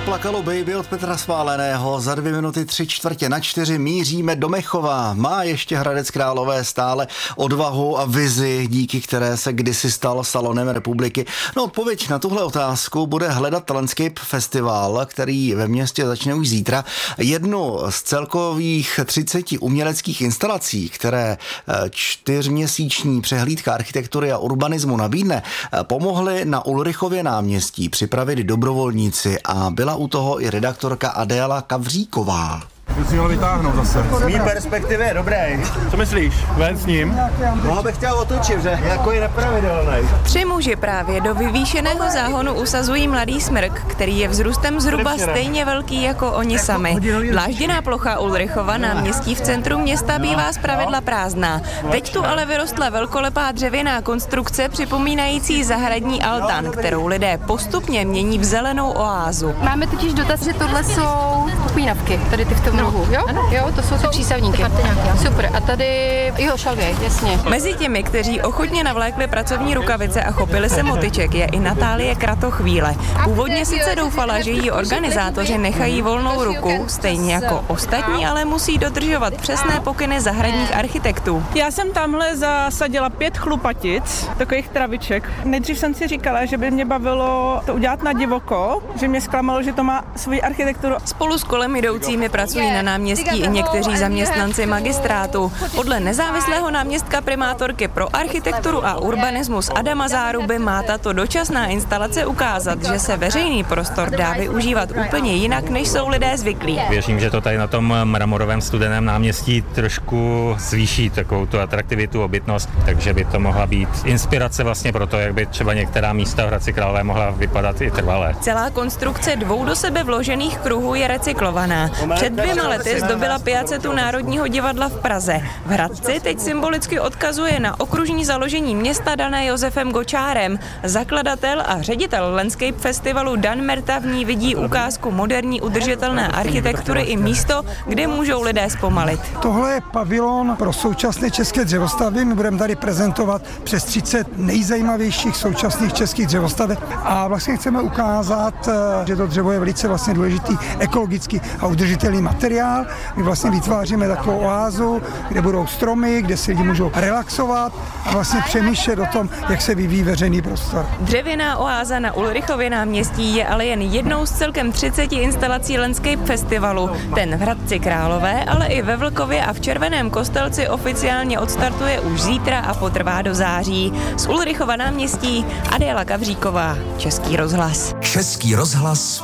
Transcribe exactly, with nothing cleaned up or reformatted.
Plakalo baby od Petra Sváleného. Za dvě minuty tři čtvrtě na čtyři míříme do Mechova. Má ještě Hradec Králové stále odvahu a vizi, díky které se kdysi stal salonem republiky? No, odpověď na tuhle otázku bude hledat Landscape Festival, který ve městě začne už zítra. Jednu z celkových třiceti uměleckých instalací, které čtyřměsíční přehlídka architektury a urbanismu nabídne, pomohli na Ulrichově náměstí připravit dobrovolníci a byla u toho i redaktorka Adéla Kavříková. Ty si ho vytáhnout zase. Z mý perspektivy je dobrý. Co myslíš? Ven s ním? No, bych chtěl otočit, že jako je nepravidelný. Tři muži právě do vyvýšeného záhonu usazují mladý smrk, který je vzrůstem zhruba stejně velký jako oni sami. Dlážděná plocha Ulrichova náměstí v centru města bývá zpravidla prázdná. Teď tu ale vyrostla velkolepá dřevěná konstrukce připomínající zahradní altán, kterou lidé postupně mění v zelenou oázu. Máme totiž dotaz, že tohle jsou upínavky, tady ty v tom rohu, jo? Ano. Jo, to jsou ty přísavníky. Super. A tady, jo, šalvěj, jasně. Mezi těmi, kteří ochotně navlékli pracovní rukavice a chopili se motyček, je i Natálie Kratochvíle. Původně sice doufala, že jí organizátoři nechají volnou ruku, stejně jako ostatní, ale musí dodržovat přesné pokyny zahradních architektů. Já jsem tamhle zasadila pět chlupatic, takových traviček. Nejdřív jsem si říkala, že by mě bavilo to udělat na divoko, že mě zklamalo, že to má svoji architekturu. Spolu s kolem jdoucími pracují na náměstí i někteří zaměstnanci magistrátu. Podle nezávislého náměstka primátorky pro architekturu a urbanismus Adama Záruby má tato dočasná instalace ukázat, že se veřejný prostor dá využívat úplně jinak, než jsou lidé zvyklí. Věřím, že to tady na tom mramorovém studeném náměstí trošku zvýší takovou tu atraktivitu, obytnost, takže by to mohla být inspirace vlastně pro to, jak by třeba některá místa v Hradci Králové mohla vypadat i trvale. Celá konstrukce dvou do sebe vložených kruhů je recyklovaná. Před dvěma lety zdobila piacetu Národního divadla v Praze. V Hradci teď symbolicky odkazuje na okružní založení města dané Josefem Gočárem. Zakladatel a ředitel Landscape Festivalu Dan Merta v ní vidí ukázku moderní udržitelné architektury i místo, kde můžou lidé zpomalit. Tohle je pavilon pro současné české dřevostavby. My budeme tady prezentovat přes třicet nejzajímavějších současných českých dřevostaveb a vlastně chceme ukázat, že to dřevo je velice vlastně důležitý ekologický a udržitelný materiál. My vlastně vytváříme takovou oázu, kde budou stromy, kde si lidi můžou relaxovat a vlastně přemýšlet o tom, jak se vyvíjí veřejný prostor. Dřevěná oáza na Ulrichově náměstí je ale jen jednou z celkem třiceti instalací Landscape Festivalu. Ten v Hradci Králové, ale i ve Vlkově a v Červeném Kostelci oficiálně odstartuje už zítra a potrvá do září. Z Ulrichova náměstí Adéla Kavříková, Český rozhlas. Český rozhlas